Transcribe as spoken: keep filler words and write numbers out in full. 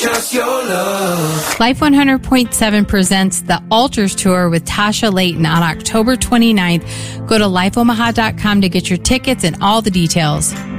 just your love. Life one hundred point seven presents the Altars Tour with Tasha Layton on October twenty-ninth. Go to life omaha dot com to get your tickets and all the details.